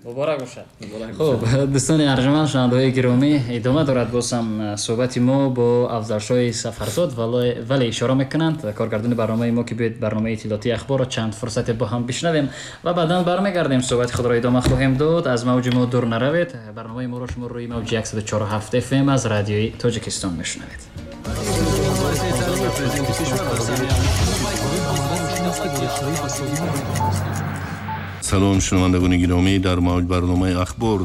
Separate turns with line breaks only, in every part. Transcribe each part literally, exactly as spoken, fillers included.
مبارک باشد. خب دوستان ارجمند شنونده‌های گرامی، ادامه دارد بازم صحبت ما با افضلشاه سفرزاد، ولی ولی اشاره میکنند کارگردان برنامه ما که بیاید برنامه اطلاعاتی اخبار را چند فرصت با هم بشنویم و بعدا برمیگردیم صحبت خود را ادامه خواهیم داد. از موج ما دور نروید. برنامه ما را شما روی موج صد و چهار و هفت اف ام از رادیوی تاجیکستان میشنوید.
سلام شنوندگان گرامی، در موج برنامه اخبار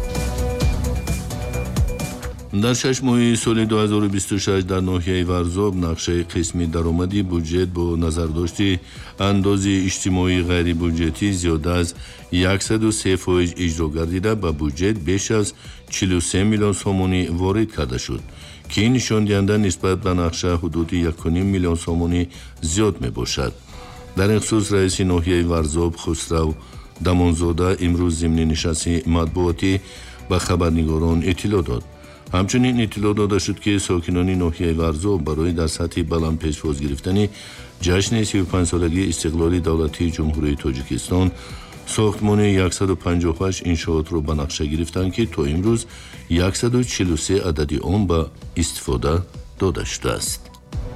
در شش ماه سال دو هزار و بیست و شش در ناحیه ورزاب نقشه قسمی درآمدی بودجت با نظرداشت اندازه اجتماعی غیر بودجتی زیاده از صد و سه فیصد اجرا گردیده به بودجت بیش از چهل و سه میلیون سومانی وارد کرده شد که این نشان دهنده نسبت به نقشه حدود یک و نیم میلیون سومانی زیاد می باشد. در این خصوص رئیس ناحیه ورزاب خسرو دمانزاده امروز ضمن نشست مطبوعاتی به خبرنگاران اطلاع داد. همچنین اطلاع داده شد که ساکنان ناحیه ورزاب برای در سطح بلند پیشواز گرفتن جشن سی و پنج سالگی استقلال دولتی جمهوری تاجیکستان ساختمان صد و پنجاه و هشت انشاءات را به نقشه گرفتند که تا امروز صد و چهل و سه عدد آن به استفاده داده شده است.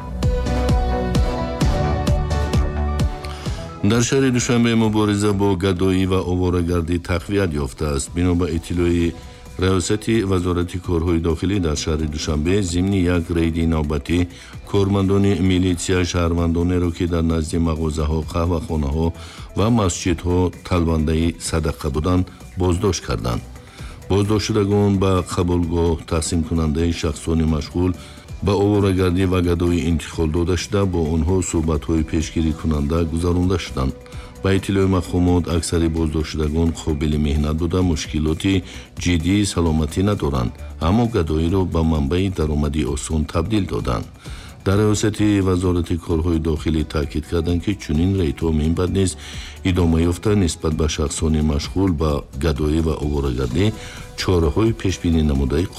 در شهر دوشنبه مبارزه با گدایی و آواره‌گردی تقویت یافته است. بنا به اطلاع ریاست وزارت کارهای داخلی در شهر دوشنبه ضمن یک رید نوبتی کارمندان میلیسیا شهروندانی را که در نزد مغازه‌ها، قهوه‌خانه‌ها و مسجدها طلبنده صدقه بودند بازداشت کردند. بازداشت شدگان به قبولگاه تقسیم کننده شخصان مشغول با آواره‌گردی و گدایی انتقال داده شده با آنها صحبت‌های پیشگیری کننده گذرانده شدند. با اطلاع مقامات اکثر بازداشت شدگان قابل مهنت بوده مشکلاتی جدی سلامتی ندارند، اما گدایی را به منبع درآمدی آسان تبدیل دادند. در ریاست وزارت کارهای داخلی تاکید کردند که چنین ریت‌ها من بعد نیز ادامه یافته نسبت به شخصان مشغول با گدایی و آواره‌گردی چاره‌های پیش‌بینی نموده